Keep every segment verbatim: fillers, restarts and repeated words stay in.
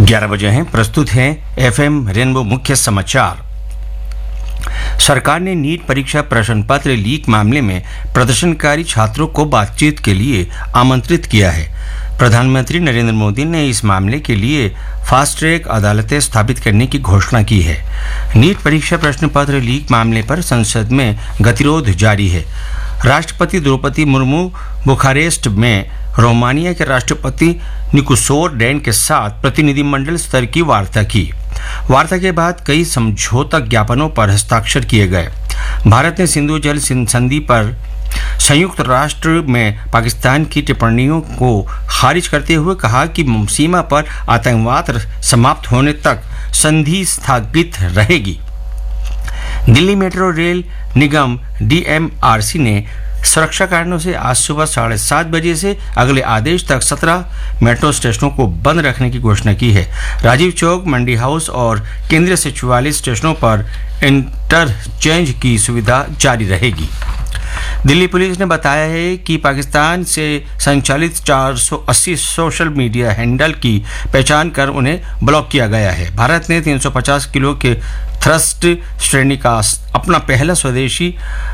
ग्यारह बजे हैं। प्रस्तुत हैं एफएम रेनबो मुख्य समाचार। सरकार ने नीट परीक्षा प्रश्न पत्र लीक मामले में प्रदर्शनकारी छात्रों को बातचीत के लिए आमंत्रित किया है। प्रधानमंत्री नरेंद्र मोदी ने इस मामले के लिए फास्ट ट्रैक अदालतें स्थापित करने की घोषणा की है। नीट परीक्षा प्रश्न पत्र लीक मामले पर संसद में गतिरोध जारी है। राष्ट्रपति द्रौपदी मुर्मू बुखारेस्ट में रोमानिया के राष्ट्रपति निकोसोर डैन के साथ प्रतिनिधिमंडल स्तर की वार्ता की। वार्ता के बाद कई समझौता ज्ञापनों पर हस्ताक्षर किए गए। भारत ने सिंधु जल संधि पर संयुक्त राष्ट्र में पाकिस्तान की टिप्पणियों को खारिज करते हुए कहा कि सीमा पर आतंकवाद समाप्त होने तक संधि स्थगित रहेगी। दिल्ली मेट्रो रेल निगम डीएमआरसी ने सुरक्षा कारणों से आज सुबह साढ़े सात बजे से अगले आदेश तक सत्रह मेट्रो स्टेशनों को बंद रखने की घोषणा की है। राजीव चौक, मंडी हाउस और केंद्रीय सचिवालय स्टेशनों पर इंटरचेंज की सुविधा जारी रहेगी। दिल्ली पुलिस ने बताया है कि पाकिस्तान से संचालित चार सौ अस्सी सोशल मीडिया हैंडल की पहचान कर उन्हें ब्लॉक किया गया है। भारत ने तीन सौ पचास किलो के थ्रस्ट श्रेणी का अपना पहला स्वदेशी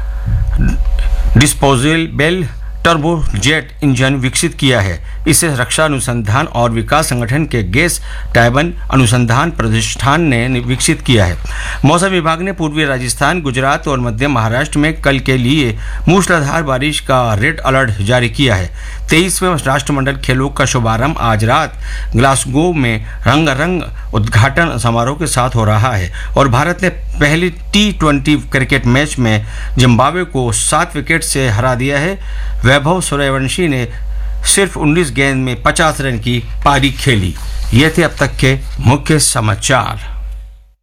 डिस्पोजेबल टर्बोजेट इंजन विकसित किया है। इसे रक्षा अनुसंधान और विकास संगठन के गैस टर्बाइन अनुसंधान प्रतिष्ठान ने विकसित किया है। मौसम विभाग ने पूर्वी राजस्थान, गुजरात और मध्य महाराष्ट्र में कल के लिए मूसलाधार बारिश का रेड अलर्ट जारी किया है। तेईसवें राष्ट्रमंडल खेलों का शुभारंभ आज रात ग्लासगो में रंगारंग उद्घाटन समारोह के साथ हो रहा है और भारत ने पहली टी ट्वेंटी क्रिकेट मैच में जिम्बाब्वे को सात विकेट से हरा दिया है। वैभव सूर्यवंशी ने सिर्फ उन्नीस गेंद में पचास रन की पारी खेली। ये थे अब तक के मुख्य समाचार।